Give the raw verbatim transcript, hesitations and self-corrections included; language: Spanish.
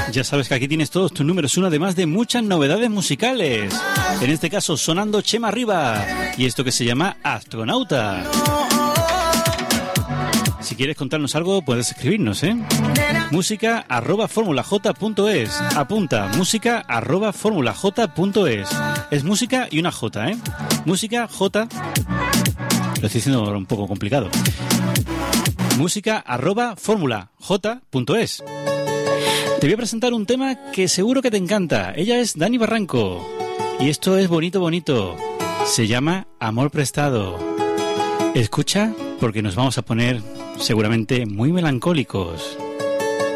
Ya sabes que aquí tienes todos tus números uno, además de muchas novedades musicales. En este caso, sonando Chema Riva y esto que se llama Astronauta. Si quieres contarnos algo, puedes escribirnos, ¿eh? Música arroba formulaj.es. Apunta, música arroba formulaj.es. Es música y una J, ¿eh? Música, J. Lo estoy diciendo un poco complicado. Música arroba formulaj.es. Te voy a presentar un tema que seguro que te encanta. Ella es Dani Barranco. Y esto es bonito, bonito. Se llama Amor Prestado. Escucha, porque nos vamos a poner seguramente muy melancólicos.